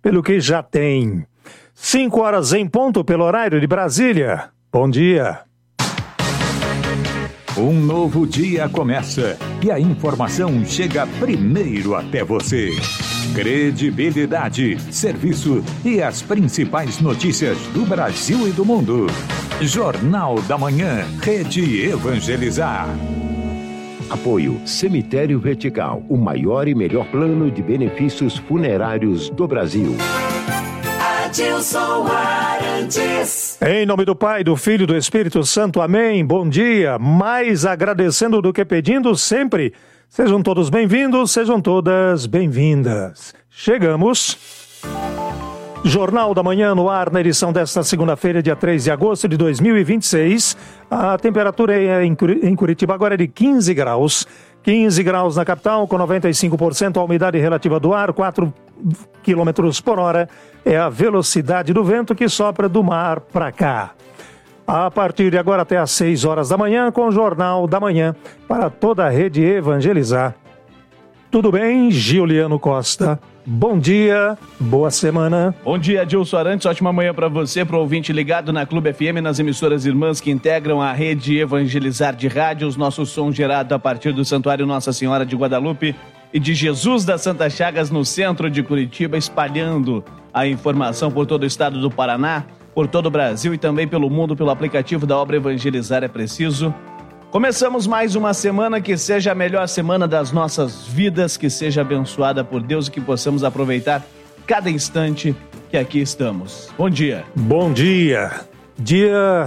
pelo que já tem. 5 horas em ponto pelo horário de Brasília. Bom dia. Um novo dia começa e a informação chega primeiro até você. Credibilidade, serviço e as principais notícias do Brasil e do mundo. Jornal da Manhã, Rede Evangelizar. Apoio Cemitério Vertical, o maior e melhor plano de benefícios funerários do Brasil. Adilson Arantes. Em nome do Pai, do Filho e do Espírito Santo, amém. Bom dia. Mais agradecendo do que pedindo sempre. Sejam todos bem-vindos, sejam todas bem-vindas. Chegamos. Jornal da Manhã no ar, na edição desta segunda-feira, dia 3 de agosto de 2026. A temperatura em Curitiba agora é de 15 graus. 15 graus na capital, com 95% a umidade relativa do ar, 4 quilômetros por hora é a velocidade do vento que sopra do mar para cá. A partir de agora até às 6 horas da manhã, com o Jornal da Manhã, para toda a Rede Evangelizar. Tudo bem, Giuliano Costa? Bom dia, boa semana. Bom dia, Adilson Arantes, ótima manhã para você, para o ouvinte ligado na Clube FM, nas emissoras irmãs que integram a Rede Evangelizar de rádios, nosso som gerado a partir do Santuário Nossa Senhora de Guadalupe e de Jesus das Santas Chagas no centro de Curitiba, espalhando a informação por todo o estado do Paraná, por todo o Brasil e também pelo mundo, pelo aplicativo da obra Evangelizar é Preciso. Começamos mais uma semana, que seja a melhor semana das nossas vidas, que seja abençoada por Deus e que possamos aproveitar cada instante que aqui estamos. Bom dia. Bom dia. Dia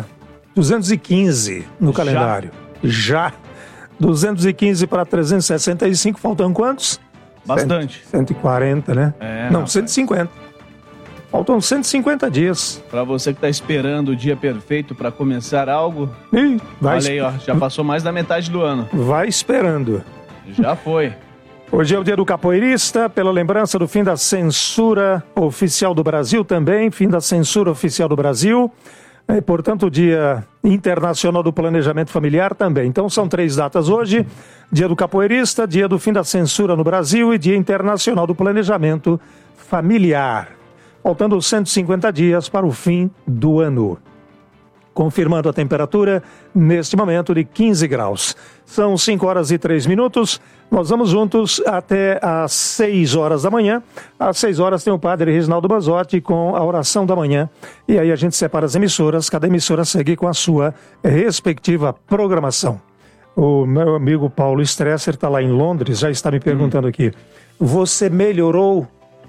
215 no calendário. Já. 215 para 365, faltam quantos? Bastante. 140, né? Não, rapaz. 150. Faltam 150 dias. Para você que está esperando o dia perfeito para começar algo, olha aí, ó, já passou mais da metade do ano. Vai esperando. Já foi. Hoje é o dia do capoeirista, pela lembrança do fim da censura oficial do Brasil também, fim da censura oficial do Brasil. Portanto, o Dia Internacional do Planejamento Familiar também. Então, são 3 datas hoje: Dia do Capoeirista, Dia do Fim da Censura no Brasil e Dia Internacional do Planejamento Familiar. Faltando 150 dias para o fim do ano. Confirmando a temperatura, neste momento, de 15 graus. São 5 horas e 3 minutos. Nós vamos juntos até às 6 horas da manhã. Às 6 horas tem o padre Reginaldo Basotti com a oração da manhã. E aí a gente separa as emissoras. Cada emissora segue com a sua respectiva programação. O meu amigo Paulo Stresser está lá em Londres, já está me perguntando aqui. Você melhorou?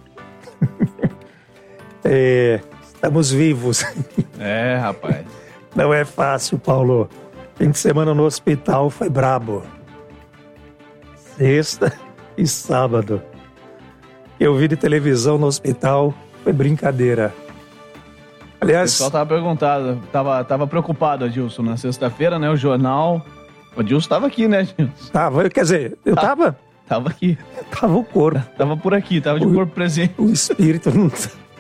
Estamos vivos. Rapaz. Não é fácil, Paulo. Fim de semana no hospital foi brabo. Sexta e sábado. Eu vi de televisão no hospital, foi brincadeira. Aliás... O pessoal tava preocupado, Adilson, na sexta-feira, né? O jornal... O Adilson estava aqui, né, Adilson? Tava, quer dizer, eu tava... Tava aqui. Tava o corpo. Tava por aqui, tava de corpo presente. O espírito não...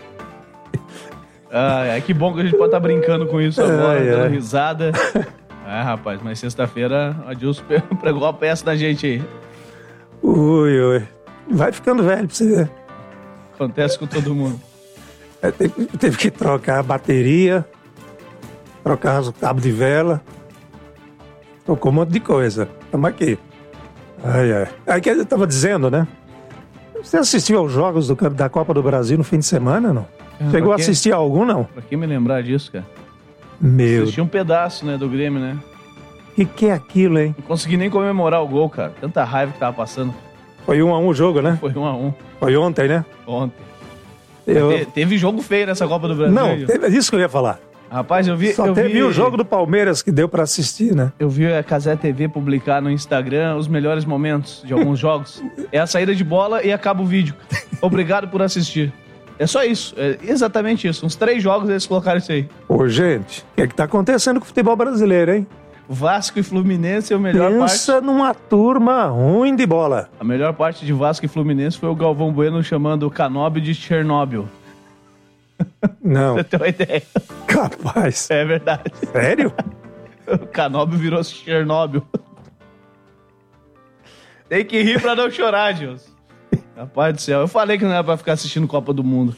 Que bom que a gente pode estar brincando com isso agora, dando risada. Rapaz, mas sexta-feira o Adilson pregou a peça da gente aí. Ui. Vai ficando velho pra você ver. Acontece com todo mundo. Teve que trocar a bateria, trocar o cabo de vela, trocou um monte de coisa. Estamos aqui. Aí que eu tava dizendo, né? Você assistiu aos jogos da Copa do Brasil no fim de semana, não? Chegou a assistir a algum, não? Pra que me lembrar disso, cara? Assisti um pedaço, né, do Grêmio, né? Que é aquilo, hein? Não consegui nem comemorar o gol, cara. Tanta raiva que tava passando. Foi 1-1 o jogo, né? Foi 1-1. Foi ontem, né? Ontem. Teve jogo feio nessa Copa do Brasil. Não, é isso que eu ia falar. Rapaz, eu vi... Só teve o jogo do Palmeiras que deu pra assistir, né? Eu vi a Cazé TV publicar no Instagram os melhores momentos de alguns jogos. É a saída de bola e acaba o vídeo. Obrigado por assistir. É só isso, é exatamente isso. Uns 3 jogos eles colocaram isso aí. Ô, gente, o que é que tá acontecendo com o futebol brasileiro, hein? Vasco e Fluminense é a melhor parte. Pensa numa turma ruim de bola. A melhor parte de Vasco e Fluminense foi o Galvão Bueno chamando o Canóbio de Chernobyl. Não. Você tem uma ideia? Capaz. É verdade. Sério? O Canóbio virou Chernobyl. Tem que rir pra não chorar, Deus. Rapaz do céu, eu falei que não era pra ficar assistindo Copa do Mundo.